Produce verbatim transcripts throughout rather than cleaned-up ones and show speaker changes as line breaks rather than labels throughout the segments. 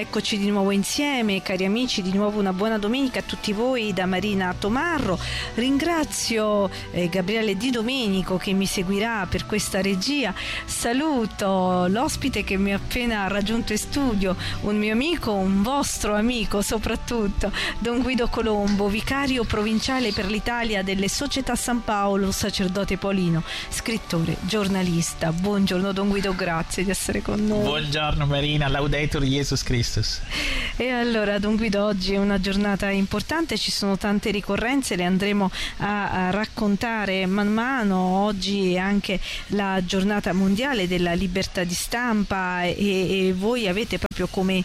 eccoci di nuovo insieme, cari amici, di nuovo una buona domenica a tutti voi da Marina Tomarro. Ringrazio eh, Gabriele Di Domenico che mi seguirà per questa regia. Saluto l'ospite che mi ha appena raggiunto in studio, un mio amico, un vostro amico soprattutto, Don Guido Colombo, vicario provinciale per l'Italia delle Società San Paolo, sacerdote paolino, scrittore, giornalista. Buongiorno Don Guido, grazie di essere con noi.
Buongiorno Marina, Laudetur Jesus Christus.
E allora Don Guido, oggi è una giornata importante, ci sono tante ricorrenze, le andremo a, a raccontare man mano. Oggi è anche la giornata mondiale della libertà di stampa e, e voi avete proprio come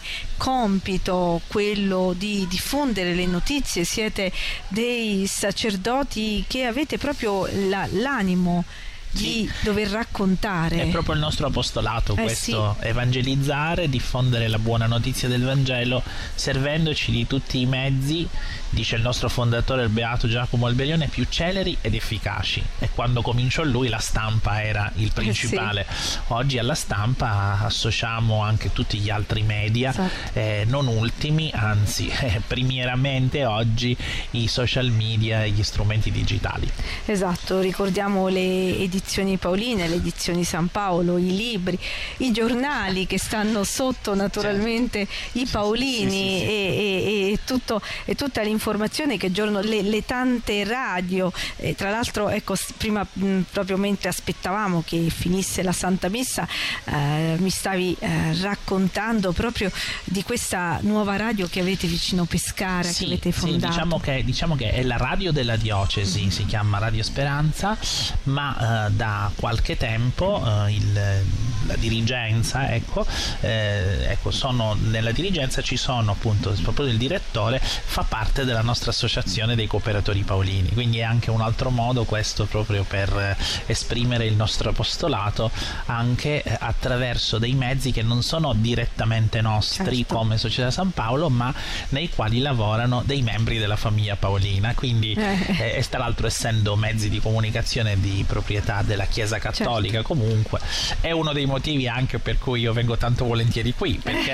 compito quello di diffondere le notizie, siete dei sacerdoti che avete proprio la, l'animo di sì. dover raccontare.
È proprio il nostro apostolato
eh
questo,
sì.
evangelizzare, diffondere la buona notizia del Vangelo, servendoci di tutti i mezzi, dice il nostro fondatore, il beato Giacomo Alberione, più celeri ed efficaci. E quando cominciò lui la stampa era il principale. Eh sì. Oggi alla stampa associamo anche tutti gli altri media, esatto. eh, non ultimi, anzi eh, primieramente oggi i social media e gli strumenti digitali.
Esatto, ricordiamo le edizioni paoline, le edizioni San Paolo, i libri, i giornali che stanno sotto naturalmente certo. i paolini sì, sì, sì. E, e, e, tutto, e tutta l'informazione che giorno, le, le tante radio, e tra l'altro ecco prima mh, proprio mentre aspettavamo che finisse la Santa Messa eh, mi stavi eh, raccontando proprio di questa nuova radio che avete vicino Pescara,
sì,
che avete fondato.
Sì, diciamo che, diciamo che è la radio della diocesi, mm. si chiama Radio Speranza, ma eh, da qualche tempo eh, il, la dirigenza, ecco, eh, ecco, sono nella dirigenza ci sono appunto proprio il direttore, fa parte della nostra associazione dei cooperatori paolini, quindi è anche un altro modo questo proprio per eh, esprimere il nostro apostolato anche eh, attraverso dei mezzi che non sono direttamente nostri certo. come Società San Paolo, ma nei quali lavorano dei membri della famiglia paolina, quindi eh. eh, e tra l'altro essendo mezzi di comunicazione di proprietà della Chiesa Cattolica certo. comunque è uno dei motivi anche per cui io vengo tanto volentieri qui, perché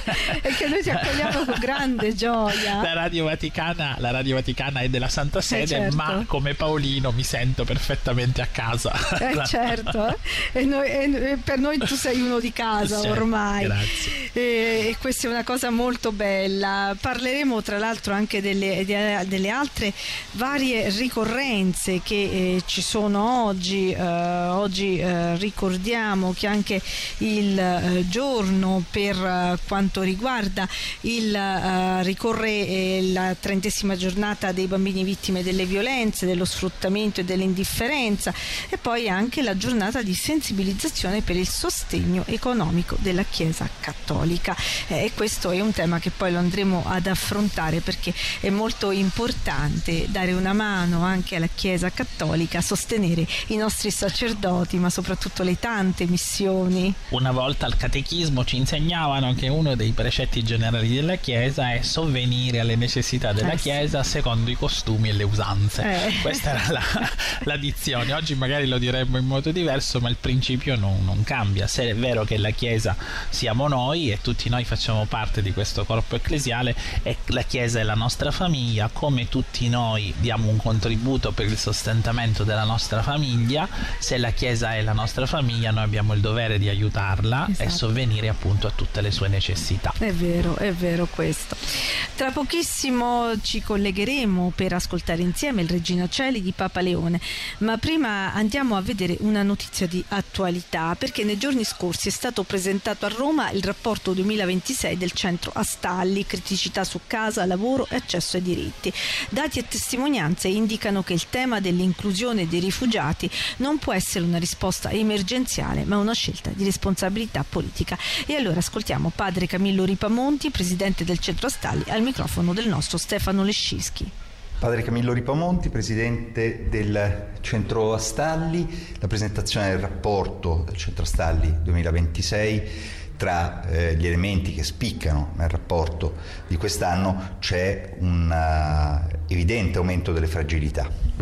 e che noi ti accogliamo con grande gioia.
La Radio Vaticana, la Radio Vaticana è della Santa Sede, eh certo. ma come paolino mi sento perfettamente a casa.
Eh certo, eh? E, noi, e per noi tu sei uno di casa certo, ormai.
Grazie.
E, e questa è una cosa molto bella. Parleremo tra l'altro anche delle, delle altre varie ricorrenze che eh, ci sono oggi. Uh, oggi uh, ricordiamo che anche il uh, giorno per uh, quanto riguarda il uh, ricorre eh, la trentesima giornata dei bambini vittime delle violenze, dello sfruttamento e dell'indifferenza, e poi anche la giornata di sensibilizzazione per il sostegno economico della Chiesa Cattolica, eh, e questo è un tema che poi lo andremo ad affrontare perché è molto importante dare una mano anche alla Chiesa Cattolica a sostenere i nostri sacerdoti, ma soprattutto le tante missioni.
Una volta al catechismo ci insegnavano che uno dei precetti generali della Chiesa è sovvenire alle necessità della eh, Chiesa sì. secondo i costumi e le usanze. Eh. Questa era la, la dizione. Oggi magari lo diremmo in modo diverso, ma il principio non, non cambia. Se è vero che la Chiesa siamo noi e tutti noi facciamo parte di questo corpo ecclesiale, e la Chiesa è la nostra famiglia, come tutti noi diamo un contributo per il sostentamento della nostra famiglia, se la Chiesa è la nostra famiglia noi abbiamo il dovere di aiutarla esatto. e sovvenire appunto a tutte le sue necessità.
È vero, è vero questo. Tra pochissimo ci collegheremo per ascoltare insieme il Regina Coeli di Papa Leone, ma prima andiamo a vedere una notizia di attualità, perché nei giorni scorsi è stato presentato a Roma il rapporto duemilaventisei del Centro Astalli, criticità su casa, lavoro e accesso ai diritti. Dati e testimonianze indicano che il tema dell'inclusione dei rifugiati non può essere una risposta emergenziale, ma una scelta di responsabilità politica. E allora ascoltiamo padre Camillo Ripamonti, presidente del Centro Astalli, al microfono del nostro Stefano Lescischi.
Padre Camillo Ripamonti, presidente del Centro Astalli, la presentazione del rapporto del Centro Astalli duemilaventisei. Tra eh, gli elementi che spiccano nel rapporto di quest'anno c'è un uh, evidente aumento delle fragilità.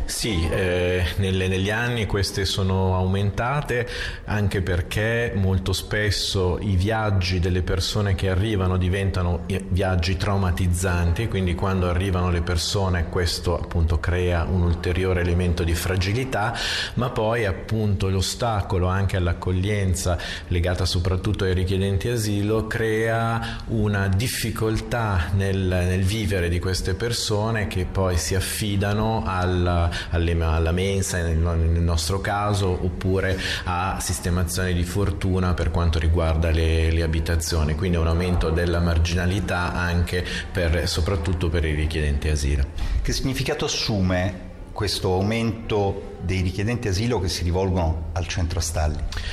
Sì, eh, nelle, negli anni queste sono aumentate, anche perché molto spesso i viaggi delle persone che arrivano diventano viaggi traumatizzanti, quindi quando arrivano le persone questo appunto crea un ulteriore elemento di fragilità, ma poi appunto l'ostacolo anche all'accoglienza legata soprattutto ai richiedenti asilo crea una difficoltà nel, nel vivere di queste persone, che poi si affidano al, alle, alla mensa nel, nel nostro caso, oppure a sistemazioni di fortuna per quanto riguarda le, le abitazioni, quindi un aumento della marginalità anche per, soprattutto per i richiedenti asilo.
Che significato assume questo aumento dei richiedenti asilo che si rivolgono al centro Astalli?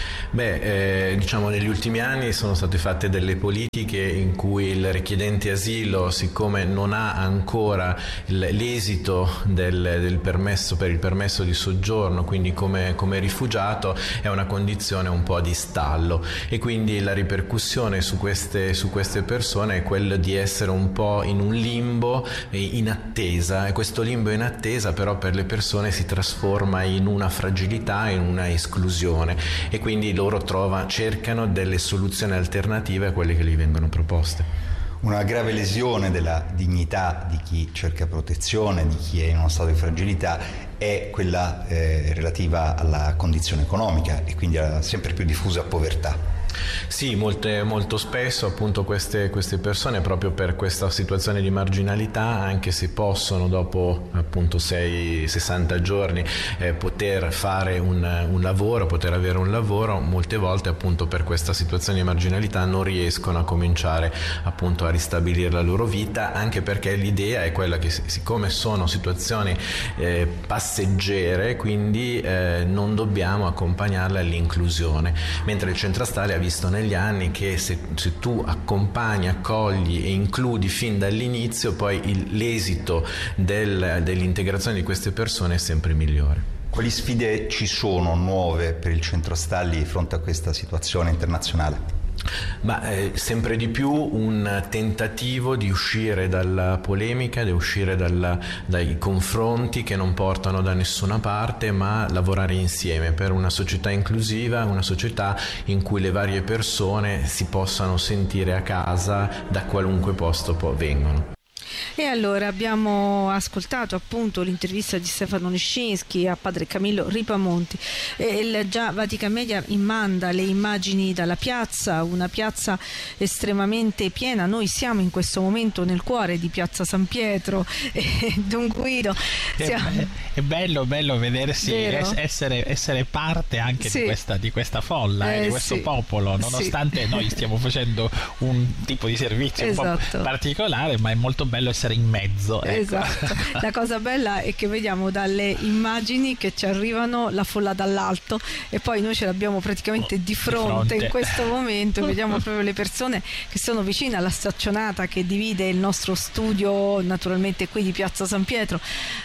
Beh, eh, diciamo negli ultimi anni sono state fatte delle politiche in cui il richiedente asilo, siccome non ha ancora l'esito del, del permesso per il permesso di soggiorno, quindi come, come rifugiato, è una condizione un po' di stallo, e quindi la ripercussione su queste, su queste persone è quella di essere un po' in un limbo in attesa, e questo limbo in attesa però per le persone si trasforma in una fragilità, in una esclusione, e quindi loro trova, cercano delle soluzioni alternative a quelle che gli vengono proposte.
Una grave lesione della dignità di chi cerca protezione, di chi è in uno stato di fragilità, è quella eh, relativa alla condizione economica e quindi alla sempre più diffusa povertà.
Sì, molte, molto spesso appunto queste, queste persone, proprio per questa situazione di marginalità, anche se possono dopo appunto sei, sessanta giorni eh, poter fare un, un lavoro, poter avere un lavoro, molte volte appunto per questa situazione di marginalità non riescono a cominciare appunto a ristabilire la loro vita, anche perché l'idea è quella che, siccome sono situazioni eh, passeggere, quindi eh, non dobbiamo accompagnarle all'inclusione, mentre il centro Astalli ha visto negli anni che se, se tu accompagni, accogli e includi fin dall'inizio, poi il, l'esito del, dell'integrazione di queste persone è sempre migliore.
Quali sfide ci sono nuove per il centro Astalli di fronte a questa situazione internazionale?
Ma eh, sempre di più un tentativo di uscire dalla polemica, di uscire dalla, dai confronti che non portano da nessuna parte, ma lavorare insieme per una società inclusiva, una società in cui le varie persone si possano sentire a casa da qualunque posto poi vengono.
E allora abbiamo ascoltato appunto l'intervista di Stefano Leszczynski a padre Camillo Ripamonti. Il già Vatican Media manda le immagini dalla piazza, una piazza estremamente piena. Noi siamo in questo momento nel cuore di piazza San Pietro e Don Guido. Siamo...
È, è bello, bello vedersi, es, essere, essere parte anche sì. di, questa, di questa folla, eh, di questo sì. popolo, nonostante sì. noi stiamo facendo un tipo di servizio esatto. un po' particolare, ma è molto bello essere in mezzo, ecco. Esatto.
La cosa bella è che vediamo dalle immagini che ci arrivano la folla dall'alto e poi noi ce l'abbiamo praticamente di fronte, di fronte. in questo momento vediamo proprio le persone che sono vicine alla staccionata che divide il nostro studio naturalmente qui di piazza San Pietro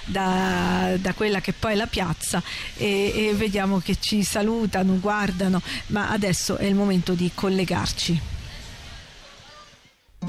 da, da quella che poi è la piazza e, e vediamo che ci salutano, guardano, ma adesso è il momento di collegarci.